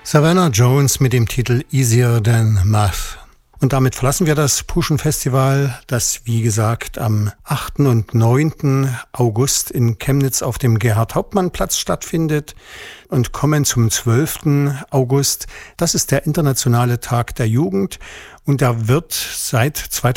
Savannah Jones mit dem Titel Easier Than Math. Und damit verlassen wir das Puschen-Festival, das wie gesagt am 8. und 9. August in Chemnitz auf dem Gerhard-Hauptmann-Platz stattfindet und kommen zum 12. August. Das ist der internationale Tag der Jugend und da wird seit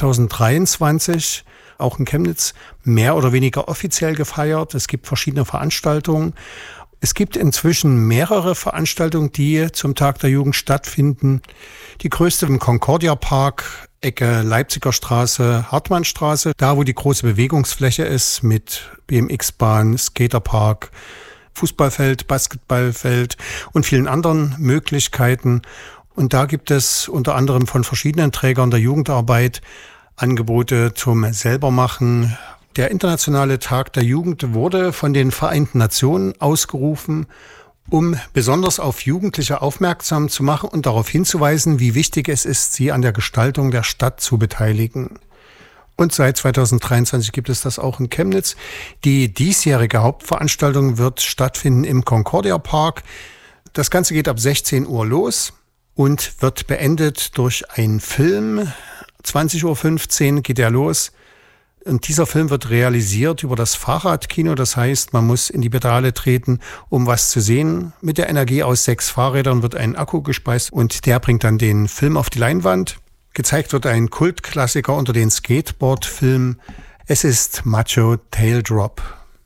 2023 auch in Chemnitz mehr oder weniger offiziell gefeiert. Es gibt verschiedene Veranstaltungen. Es gibt inzwischen mehrere Veranstaltungen, die zum Tag der Jugend stattfinden. Die größte im Concordia Park, Ecke Leipziger Straße, Hartmannstraße, da wo die große Bewegungsfläche ist mit BMX-Bahn, Skaterpark, Fußballfeld, Basketballfeld und vielen anderen Möglichkeiten. Und da gibt es unter anderem von verschiedenen Trägern der Jugendarbeit Angebote zum Selbermachen. Der Internationale Tag der Jugend wurde von den Vereinten Nationen ausgerufen, um besonders auf Jugendliche aufmerksam zu machen und darauf hinzuweisen, wie wichtig es ist, sie an der Gestaltung der Stadt zu beteiligen. Und seit 2023 gibt es das auch in Chemnitz. Die diesjährige Hauptveranstaltung wird stattfinden im Concordia Park. Das Ganze geht ab 16 Uhr los und wird beendet durch einen Film. 20.15 Uhr geht er los. Und dieser Film wird realisiert über das Fahrradkino. Das heißt, man muss in die Pedale treten, um was zu sehen. Mit der Energie aus 6 Fahrrädern wird ein Akku gespeist und der bringt dann den Film auf die Leinwand. Gezeigt wird ein Kultklassiker unter den Skateboard-Filmen. Es ist Macho Tail Drop.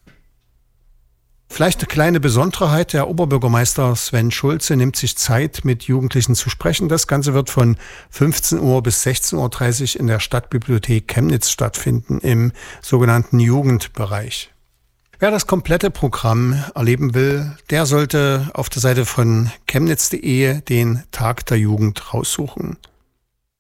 Vielleicht eine kleine Besonderheit, der Oberbürgermeister Sven Schulze nimmt sich Zeit, mit Jugendlichen zu sprechen. Das Ganze wird von 15 Uhr bis 16.30 Uhr in der Stadtbibliothek Chemnitz stattfinden, im sogenannten Jugendbereich. Wer das komplette Programm erleben will, der sollte auf der Seite von chemnitz.de den Tag der Jugend raussuchen.